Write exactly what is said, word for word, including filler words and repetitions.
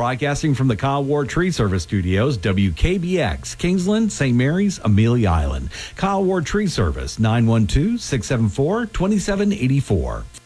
Broadcasting from the Kyle Ward Tree Service Studios, W K B X, Kingsland, Saint Mary's, Amelia Island. Kyle Ward Tree Service, nine one two, six seven four, two seven eight four.